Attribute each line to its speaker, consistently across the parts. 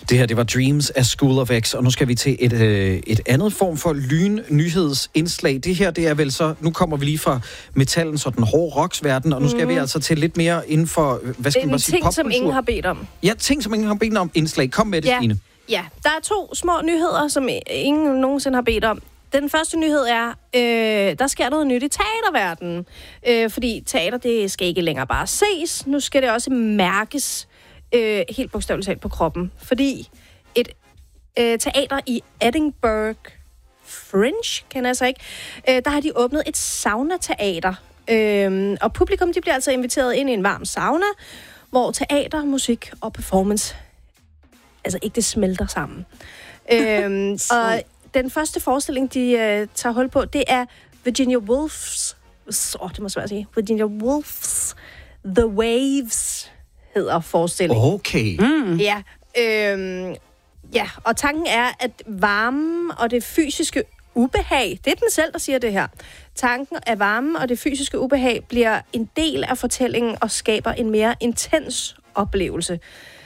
Speaker 1: Det her, det var Dreams af School of X, og nu skal vi til et andet form for lynnyhedsindslag. Det her, det er vel så, nu kommer vi lige fra metallens og den hårde rocksverden, og nu skal vi altså til lidt mere inden for, hvad skal man sige,
Speaker 2: ting,
Speaker 1: popkultur.
Speaker 2: som ingen har bedt om.
Speaker 1: Ja, ting, som ingen har bedt om. Indslag. Kom med det, Stine.
Speaker 2: Ja, der er 2 små nyheder, som ingen nogensinde har bedt om. Den første nyhed er, der sker noget nyt i teaterverdenen. Fordi teater, det skal ikke længere bare ses. Nu skal det også mærkes helt bogstaveligt talt på kroppen. Fordi et teater i Edinburgh Fringe, kender jeg så ikke, der har de åbnet et saunateater. Og publikum, de bliver altså inviteret ind i en varm sauna, hvor teater, musik og performance, altså ikke det smelter sammen. Og den første forestilling, de tager hul på, det er Virginia Woolf's, det må svært at sige, Virginia Woolf's The Waves hedder forestillingen.
Speaker 1: Okay.
Speaker 2: Ja, ja, og tanken er, at varmen og det fysiske ubehag, det er den selv, der siger det her. Tanken af varmen og det fysiske ubehag bliver en del af fortællingen og skaber en mere intens oplevelse.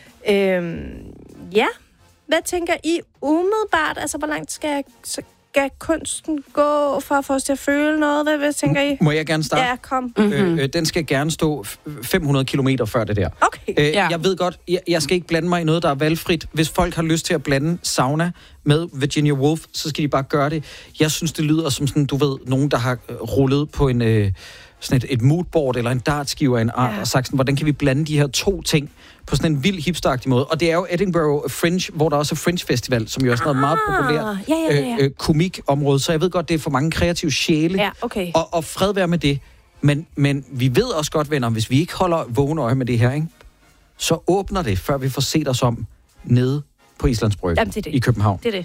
Speaker 2: Ja, hvad tænker I umiddelbart? Altså, hvor langt skal kunsten gå for at få os til at føle noget? Hvad tænker I?
Speaker 1: Må jeg gerne starte?
Speaker 2: Ja, kom.
Speaker 1: Den skal gerne stå 500 kilometer før det der.
Speaker 2: Okay.
Speaker 1: Jeg ved godt, jeg skal ikke blande mig i noget, der er valgfrit. Hvis folk har lyst til at blande sauna med Virginia Woolf, så skal de bare gøre det. Jeg synes, det lyder som sådan, du ved, nogen, der har rullet på en sådan et moodboard eller en dartskive af en art, og sagt sådan, hvordan kan vi blande de her 2 ting på sådan en vild hipsteragtig måde. Og det er jo Edinburgh Fringe, hvor der også er Fringe Festival, som jo er sådan noget meget populært komikområde. Så jeg ved godt, det er for mange kreative sjæle.
Speaker 2: Ja, okay.
Speaker 1: Og fred være med det. Men vi ved også godt, venner, hvis vi ikke holder vågen øje med det her, ikke, så åbner det, før vi får set os om nede på Islands Brygge i København.
Speaker 2: Det er det.